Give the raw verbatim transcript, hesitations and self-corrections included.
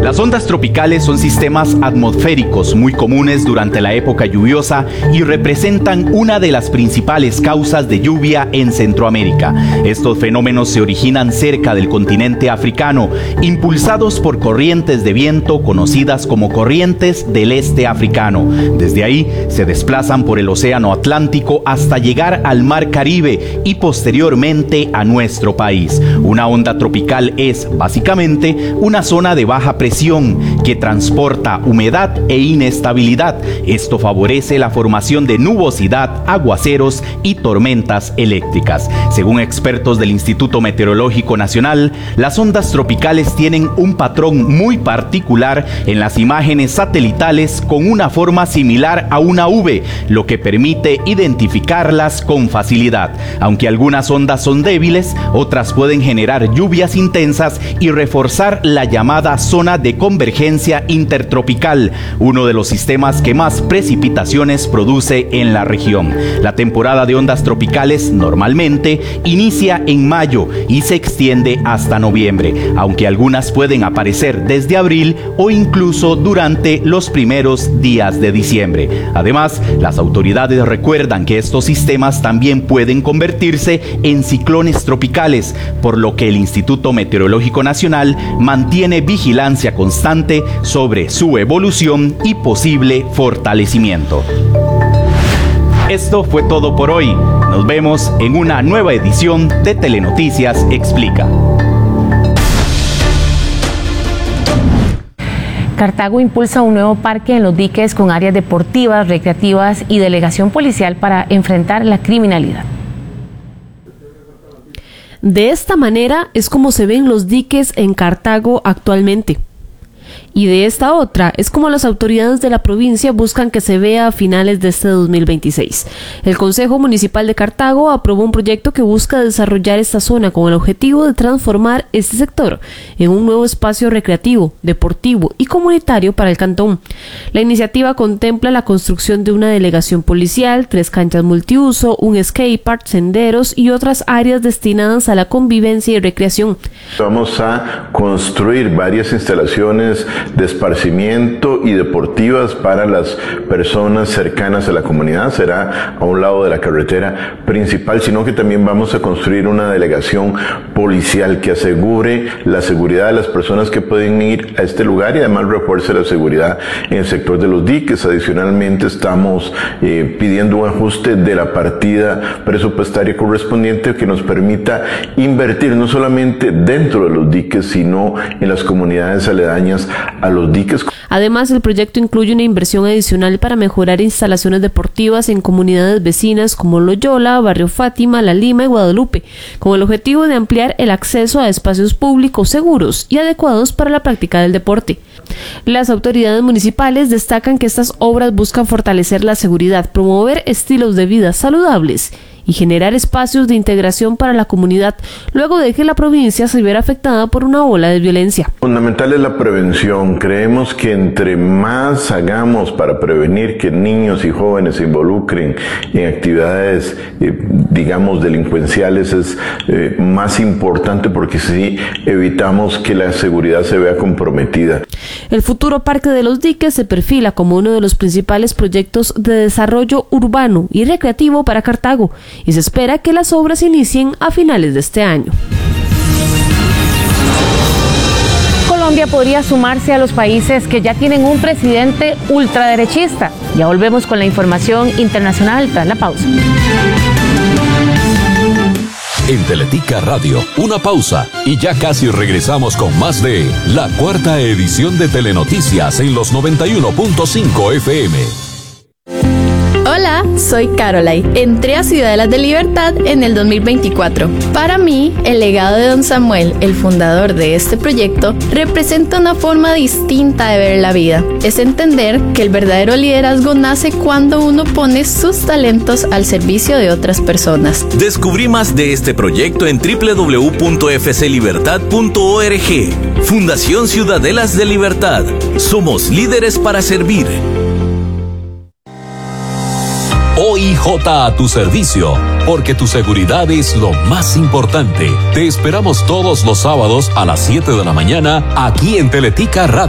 Las ondas tropicales son sistemas atmosféricos muy comunes durante la época lluviosa y representan una de las principales causas de lluvia en Centroamérica. Estos fenómenos se originan cerca del continente africano, impulsados por corrientes de viento conocidas como corrientes del este africano. Desde ahí se desplazan por el océano Atlántico hasta llegar al mar Caribe y posteriormente a nuestro país. Una onda tropical es, básicamente, una zona de baja presión que transporta humedad e inestabilidad. Esto favorece la formación de nubosidad, aguaceros y tormentas eléctricas. Según expertos del Instituto Meteorológico Nacional, las ondas tropicales tienen un patrón muy particular en las imágenes satelitales con una forma similar a una V, lo que permite identificarlas con facilidad. Aunque algunas ondas son débiles, otras pueden generar lluvias intensas y reforzar la llamada zona de convergencia intertropical, uno de los sistemas que más precipitaciones produce en la región. La temporada de ondas tropicales normalmente inicia en mayo y se extiende hasta noviembre, aunque algunas pueden aparecer desde abril o incluso durante los primeros días de diciembre. Además, las autoridades recuerdan que estos sistemas también pueden convertirse en ciclones tropicales, por lo que el Instituto Meteorológico Nacional mantiene vigilancia constante sobre su evolución y posible fortalecimiento. Esto fue todo por hoy. Nos vemos en una nueva edición de Telenoticias Explica. Cartago impulsa un nuevo parque en los diques con áreas deportivas, recreativas y delegación policial para enfrentar la criminalidad. De esta manera es como se ven los diques en Cartago actualmente. Y de esta otra es como las autoridades de la provincia buscan que se vea a finales de este dos mil veintiséis. El Consejo Municipal de Cartago aprobó un proyecto que busca desarrollar esta zona con el objetivo de transformar este sector en un nuevo espacio recreativo, deportivo y comunitario para el cantón. La iniciativa contempla la construcción de una delegación policial, tres canchas multiuso, un skatepark, senderos y otras áreas destinadas a la convivencia y recreación. Vamos a construir varias instalaciones de esparcimiento y deportivas para las personas cercanas a la comunidad. Será a un lado de la carretera principal, sino que también vamos a construir una delegación policial que asegure la seguridad de las personas que pueden ir a este lugar y además refuerce la seguridad en el sector de los diques. Adicionalmente estamos eh, pidiendo un ajuste de la partida presupuestaria correspondiente que nos permita invertir no solamente dentro de los diques, sino en las comunidades aledañas a los diques. Además, el proyecto incluye una inversión adicional para mejorar instalaciones deportivas en comunidades vecinas como Loyola, Barrio Fátima, La Lima y Guadalupe, con el objetivo de ampliar el acceso a espacios públicos seguros y adecuados para la práctica del deporte. Las autoridades municipales destacan que estas obras buscan fortalecer la seguridad, promover estilos de vida saludables y generar espacios de integración para la comunidad, luego de que la provincia se viera afectada por una ola de violencia. Fundamental es la prevención. Creemos que entre más hagamos para prevenir que niños y jóvenes se involucren en actividades, eh, digamos, delincuenciales, es eh, más importante, porque sí evitamos que la seguridad se vea comprometida. El futuro Parque de los Diques se perfila como uno de los principales proyectos de desarrollo urbano y recreativo para Cartago, y se espera que las obras inicien a finales de este año. Colombia podría sumarse a los países que ya tienen un presidente ultraderechista. Ya volvemos con la información internacional tras la pausa. En Teletica Radio, una pausa y ya casi regresamos con más de la cuarta edición de Telenoticias en los noventa y uno punto cinco F M. Hola, soy Caroline. Entré a Ciudadelas de Libertad en el dos mil veinticuatro. Para mí, el legado de don Samuel, el fundador de este proyecto, representa una forma distinta de ver la vida. Es entender que el verdadero liderazgo nace cuando uno pone sus talentos al servicio de otras personas. Descubrí más de este proyecto en doble u doble u doble u punto f c libertad punto org. Fundación Ciudadelas de Libertad. Somos líderes para servir. O I J a tu servicio, porque tu seguridad es lo más importante. Te esperamos todos los sábados a las siete de la mañana aquí en Teletica Radio.